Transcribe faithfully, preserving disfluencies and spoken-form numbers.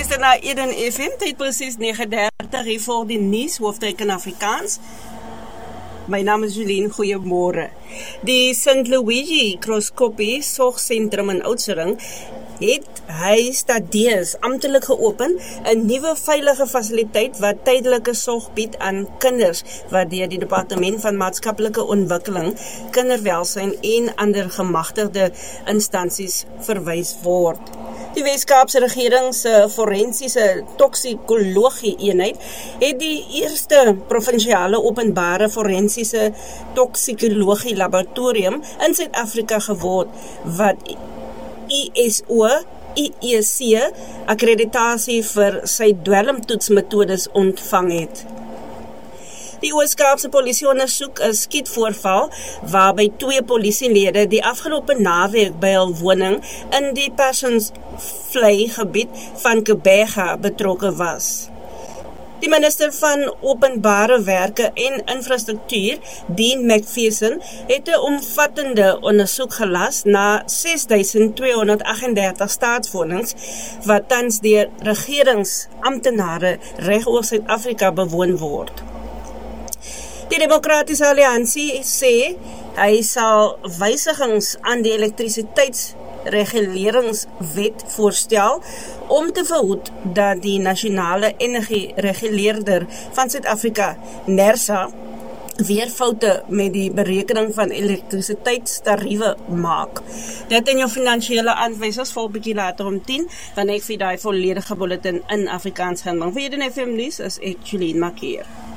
luister na Eden F M, tyd presies nege dertig hier voor die nuus, hoofdryk in Afrikaans. My naam is Julien, goeiemôre. Die Saint Luigi Croscopy Sorgsentrum in Oudtshoorn het hy stadees amptelik geopen, 'n nuwe veilige fasiliteit wat tydelike sorg bied aan kinders wat deur die Departement van Maatskaplike Ontwikkeling, Kinderwelsyn en ander gemagtigde instansies verwys word. Die Weskaapse regering se forensiese toksikologie eenheid het die eerste provinsiale openbare forensiese toksikologie laboratorium in Suid-Afrika geword wat I S O I E C akkreditasie vir sy dwelmtoetsmetodes ontvang het. Die Oos-Kaapse polisie ondersoek 'n skietvoorval waarby twee polisielede die afgelope naweek by hul woning in die Passionsvlei gebied van Kebega betrokke was. Die minister van Openbare Werke en Infrastruktuur, Dean McPherson, het 'n omvattende ondersoek gelas na ses duisend tweehonderd agt-en-dertig staatswonings wat tans deur regeringsamptenare reg oor Suid-Afrika bewoon word. Die Demokratiese Alliansie sê hy sal wysigings aan die elektrisiteitsreguleringswet voorstel om te verhoed dat die Nasionale Energiereguleerder van Suid-Afrika, NERSA, weer foute met die berekening van elektrisiteitstariewe maak. Dit in jou finansiële aanwysers vol bietjie later om tien, wanneer ek vir die volledige bulletin in Afrikaans gaan bring. Vir Eden F M nuus is ek Julien Makier.